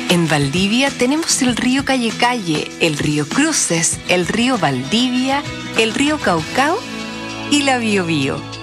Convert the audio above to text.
En Valdivia tenemos el río Calle Calle, el río Cruces, el río Valdivia, el río Caucao y la Biobío.